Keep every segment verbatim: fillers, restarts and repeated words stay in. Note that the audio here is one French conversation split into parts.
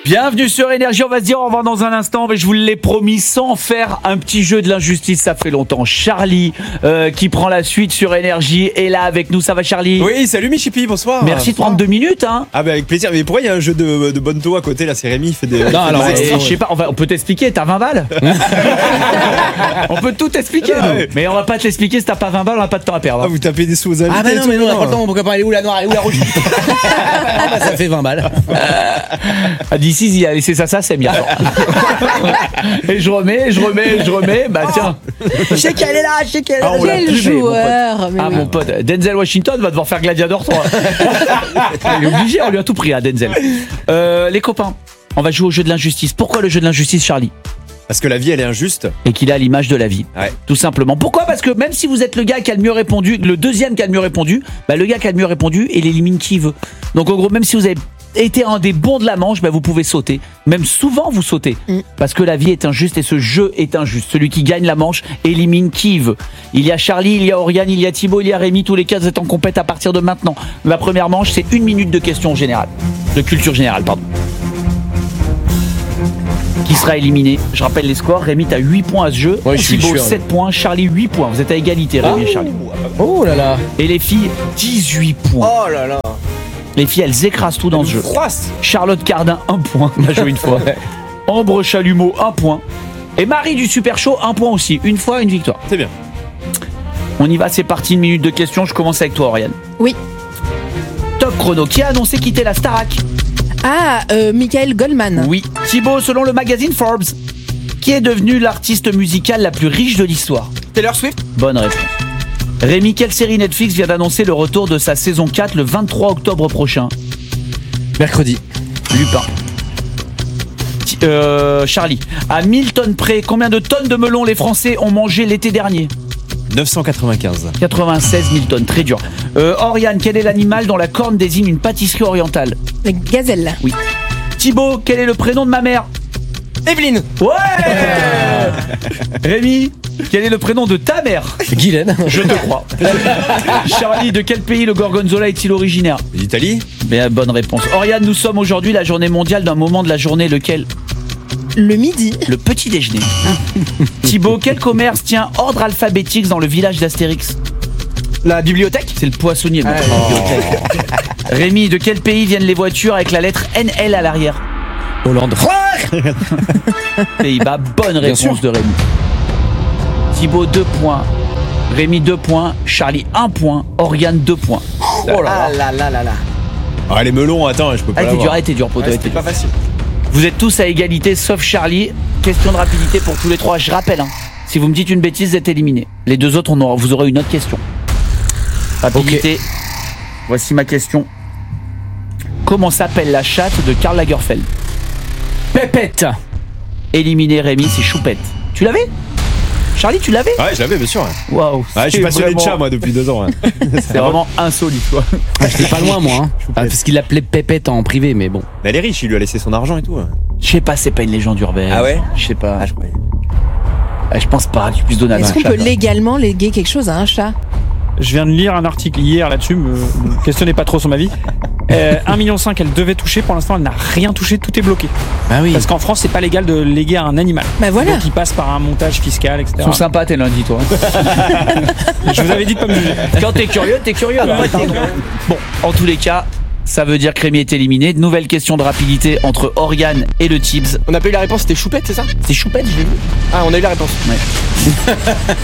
Bienvenue sur Énergie, on va se dire au revoir dans un instant, mais je vous l'ai promis sans faire un petit jeu de l'injustice, ça fait longtemps. Charlie euh, qui prend la suite sur Énergie est là avec nous, ça va Charlie? Oui, salut Michipi, bonsoir. Merci de prendre deux minutes hein. Ah bah avec plaisir, mais pourquoi il y a un jeu de, de Bonto à côté là, c'est Rémi, il fait des... Non alors, et, je sais pas, on, va, on peut t'expliquer, t'as vingt balles. On peut tout t'expliquer ah, ouais. Mais on va pas te l'expliquer, si t'as pas vingt balles, on a pas de temps à perdre. Ah vous tapez des sous aux invités. Ah bah non mais non, on a pas le temps, pourquoi pas, elle est où la noire, elle est où la rouge? Ah bah ça fait vingt balles. Ah, d'ici il a laissé ça, ça c'est bien. Et je remets, je remets, je remets, bah tiens. Je sais qu'elle est là, je sais qu'elle est là. Ah, Quel plus, joueur mais, mon pote. Ah oui. Mon pote, Denzel Washington va devoir faire Gladiator trois. Il est obligé, on lui a tout pris à Denzel. Euh, les copains, on va jouer au jeu de l'injustice. Pourquoi le jeu de l'injustice, Charlie? Parce que la vie elle est injuste. Et qu'il a l'image de la vie. Ouais. Tout simplement. Pourquoi? Parce que même si vous êtes le gars qui a le mieux répondu, le deuxième qui a le mieux répondu, bah le gars qui a le mieux répondu, il élimine qui il veut. Donc en gros, même si vous avez été un des bons de la manche, bah vous pouvez sauter. Même souvent vous sautez. Mm. Parce que la vie est injuste et ce jeu est injuste. Celui qui gagne la manche élimine qui il veut. Il y a Charlie, il y a Oriane, il y a Thibaut, il y a Rémi. Tous les quatre êtes en compète à partir de maintenant. La première manche, c'est une minute de questions générales. De culture générale, pardon. Qui sera éliminé? Je rappelle les scores. Rémi, t'as huit points à ce jeu. Ouais, Thibaut, sept points. Charlie, huit points. Vous êtes à égalité, Rémi oh. et Charlie. Oh là là. Et les filles, dix-huit points. Oh là là. Les filles, elles écrasent tout dans ce jeu. Froisse. Charlotte Cardin, un point. On a joué une fois. Ambre Chalumeau, un point. Et Marie du Super Show, un point aussi. Une fois, une victoire. C'est bien. On y va, c'est parti. Une minute de questions. Je commence avec toi, Oriane. Oui. Top chrono. Qui a annoncé quitter la Starac? Ah, euh, Michael Goldman. Oui. Thibaut, selon le magazine Forbes, qui est devenu l'artiste musical la plus riche de l'histoire? Taylor Swift. Bonne réponse. Rémi, quelle série Netflix vient d'annoncer le retour de sa saison quatre le vingt-trois octobre prochain? Mercredi. Lupin. Euh, Charlie, à mille tonnes près, combien de tonnes de melons les Français ont mangé l'été dernier? neuf cent quatre-vingt-quinze. quatre-vingt-seize mille tonnes, très dur. Euh, Oriane, quel est l'animal dont la corne désigne une pâtisserie orientale? La gazelle. Oui. Thibaut, quel est le prénom de ma mère? Evelyne. Ouais. Rémi, quel est le prénom de ta mère? Guylaine. Je te crois. Charlie, de quel pays le gorgonzola est-il originaire? L'Italie. Bien, bonne réponse. Oriane, nous sommes aujourd'hui la journée mondiale d'un moment de la journée, lequel? Le midi. Le petit déjeuner. Thibaut, quel commerce tient ordre alphabétique dans le village d'Astérix? La bibliothèque. C'est le poissonnier. Ah, oh. Rémi, de quel pays viennent les voitures avec la lettre N L à l'arrière? Hollande. Pays-Bas, bonne réponse de Rémi. Thibaut, deux points. Rémi, deux points. Charlie, un point. Oriane, deux points. Oh là là là là là. Ah les melons, attends, je peux pas ah, l'avoir. T'es dur, t'es dur, poteau. Ouais, c'était pas facile. Vous êtes tous à égalité, sauf Charlie. Question de rapidité pour tous les trois. Je rappelle, hein, si vous me dites une bêtise, vous êtes éliminés. Les deux autres, on aura, vous aurez une autre question. Rapidité. Okay. Voici ma question. Comment s'appelle la chatte de Karl Lagerfeld? Pépette. Éliminé, Rémi, c'est Choupette. Tu l'avais? Charlie, tu l'avais? Ouais, je l'avais, bien sûr. Waouh. Ouais, je suis passionné vraiment... de chat, moi, depuis deux ans. Hein. C'est vraiment insolite, quoi. Ah, j'étais pas loin, moi. Hein. Ah, parce qu'il l'appelait Pépette en privé, mais bon. Mais elle est riche, il lui a laissé son argent et tout. Hein. Je sais pas, c'est pas une légende urbaine. Ah ouais? Je sais pas. Ah, je croyais. Ah, je pense pas que tu puisses donner à un chat. Est-ce qu'on peut légalement léguer quelque chose à un chat? Je viens de lire un article hier là-dessus, me, me questionnez pas trop sur ma vie. Euh, un virgule cinq million elle devait toucher, pour l'instant elle n'a rien touché, tout est bloqué. Bah oui. Parce qu'en France c'est pas légal de léguer à un animal. Bah voilà. Donc il passe par un montage fiscal, et cetera. Ils sont sympas tes lundis, toi. Je vous avais dit de pas me juger. Quand t'es curieux, t'es curieux. Alors, bon, en tous les cas, ça veut dire que Rémi est éliminé. Nouvelle question de rapidité entre Oriane et le Tibbs. On n'a pas eu la réponse, c'était Choupette, c'est ça? C'est Choupette, je l'ai vu. Ah, on a eu la réponse. Ouais.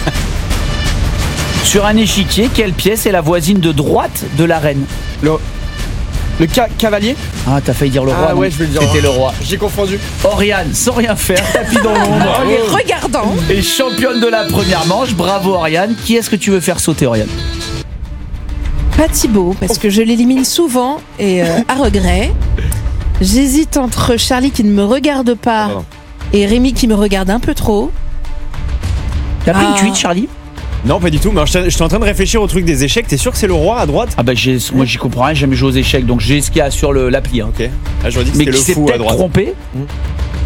Sur un échiquier, quelle pièce est la voisine de droite de la reine? Le, le ca- cavalier. Ah, t'as failli dire le roi. Ah ouais, je vais le dire. C'était le roi. J'ai confondu. Oriane, sans rien faire, tapis dans l'ombre. En les regardant. Et championne de la première manche. Bravo Oriane. Qui est-ce que tu veux faire sauter, Oriane? Pas Thibaut, parce que je l'élimine souvent et euh, à regret. J'hésite entre Charlie qui ne me regarde pas oh et Rémi qui me regarde un peu trop. T'as pris Ah. une tweet, Charlie? Non, pas du tout. Mais je suis en train de réfléchir au truc des échecs. T'es sûr que c'est le roi à droite? Ah bah j'ai, moi j'y comprends rien, j'ai jamais joué aux échecs, donc j'ai ce qu'il y a sur le, l'appli. Hein. Ok. Ah, j'aurais dit que Mais c'était qui le s'est fou à peut-être droite. trompé. Mmh.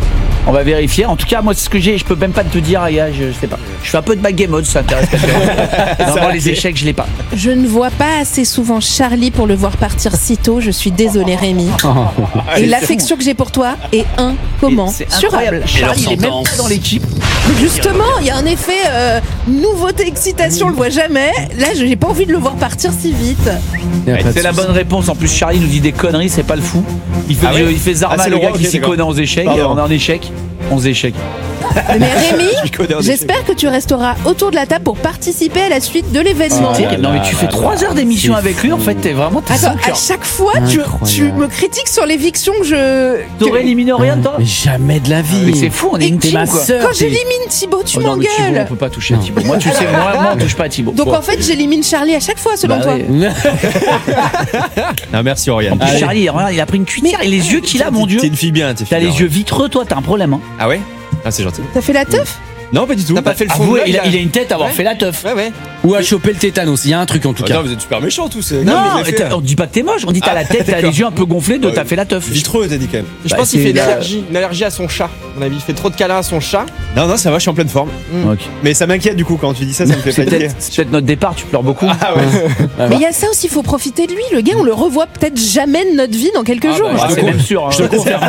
On va vérifier. En tout cas, moi, c'est ce que j'ai. Je peux même pas te dire, Aya, je, je sais pas. Je fais un peu de backgammon, ça t'intéresse pas. Non, moi, les échecs, je l'ai pas. Je ne vois pas assez souvent Charlie pour le voir partir si tôt. Je suis désolée, Rémi. Et l'affection que j'ai pour toi est incommensurable. C'est incroyable. Charlie, il est même pas dans l'équipe. Justement, il y a un effet euh, nouveauté, excitation, on le voit jamais. Là, je n'ai pas envie de le voir partir si vite. C'est la bonne réponse. En plus, Charlie nous dit des conneries, c'est pas le fou. Il fait, Ah du- ouais il fait Zarma, Ah, c'est le le gars roi, qui ok, s'y d'accord. connaît en échecs. Pardon. On est en échec. onze échecs. Mais Rémi, Je connais en j'espère que tu resteras autour de la table pour participer à la suite de l'événement. C'est terrible. Non, mais tu fais trois heures d'émission avec lui. En fait, t'es vraiment t'es Attends, sans à cœur. chaque fois, tu, tu me critiques sur l'éviction que je. T'aurais que- éliminé rien, toi Mais jamais de la vie. Mais c'est fou, on est une T'es team, ma quoi. sœur. Quand t'es- j'élimine Thibaut, tu Oh non, mais Thibaut, on m'engueules. peut pas toucher à Thibaut. Moi, tu sais, moi, moi, on touche pas à Thibaut. Donc en fait, j'élimine Charlie à chaque fois, selon Bah toi. ouais. Ah, merci Oriane. En plus, Charlie, regarde, il a pris une cuillère et les yeux qu'il a, mon Dieu. T'es une fille bien, t'es T'as fille les bien, yeux ouais. vitreux, toi, t'as un problème. Hein. Ah ouais Ah, c'est gentil. T'as fait la teuf? Non, pas du tout. T'as pas fait le fond Avouez, de l'œil, il, a, là il a une tête à avoir Ouais. fait la teuf. Ouais, ouais. Ou à choper le tétanos. Il y a un truc en tout Ah, cas. non, vous êtes super méchants tous. euh. Non, mais je l'ai et fait, t'as- hein. on dit pas que t'es moche, on dit t'as la tête, t'as les yeux un peu gonflés de Ouais. t'as fait la teuf. Vitreux, t'as dit quand même. Je Bah, pense qu'il c'est fait une la- allergie, une allergie à son chat. À mon avis, il fait trop de câlins à son chat. Non, non, ça va, je suis en pleine forme. Ok. Mais ça m'inquiète du coup quand tu dis ça, ça me fait C'est paniquer. peut-être c'est peut-être notre départ, tu pleures beaucoup. Ah ouais. Mais il y a ça aussi, il faut profiter de lui. Le gars, on le revoit peut-être jamais de notre vie dans quelques Ah, jours. bah, Ah, c'est même sûr. Je te confirme.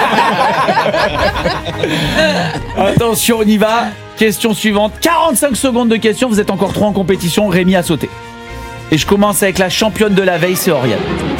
Attention, on y va. Question suivante. quarante-cinq secondes de questions. Vous êtes encore trois en compétition. Rémi a sauté. Et je commence avec la championne de la veille, c'est Oriane.